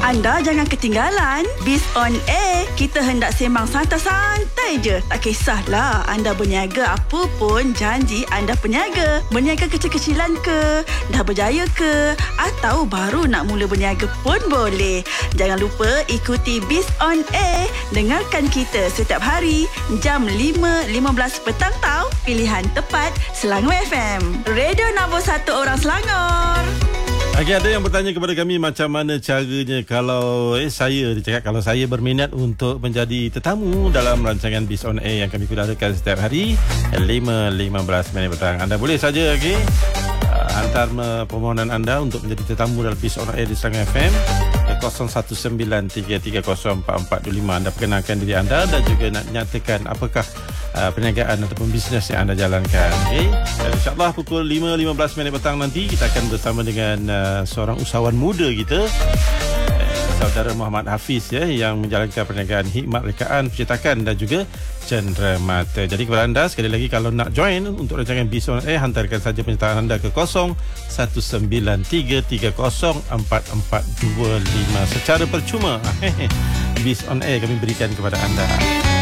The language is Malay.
Anda jangan ketinggalan Biz on Air. Kita hendak sembang santai-santai je. Tak kisahlah anda berniaga apa pun, janji anda peniaga. Berniaga kecil-kecilan ke, dah berjaya ke, atau baru nak mula berniaga pun boleh. Jangan lupa ikuti Biz on Air. Dengarkan kita setiap hari jam 5.15 petang tau. Pilihan tepat Selangor FM. Radio nombor 1 orang Selangor. Okey, ada yang bertanya kepada kami macam mana caranya kalau dia cakap kalau saya berminat untuk menjadi tetamu dalam rancangan Biz on Air yang kami kudarakan setiap hari 5.15 petang. Anda boleh saja hantar permohonan anda untuk menjadi tetamu dalam Biz on Air di Selangor FM 0193304425. Anda perkenalkan diri anda dan juga nak nyatakan apakah perniagaan ataupun bisnes yang anda jalankan. Okay? Dan insyaAllah pukul 5.15 petang nanti kita akan bersama dengan seorang usahawan muda kita, saudara Muhammad Hafiz yang menjalankan perniagaan hikmat rekaan, percetakan dan juga cenderamata. Jadi kepada anda sekali lagi, kalau nak join untuk rancangan Biz on Air, hantarkan saja penyertaan anda ke 0193304425 secara percuma. Biz on Air kami berikan kepada anda.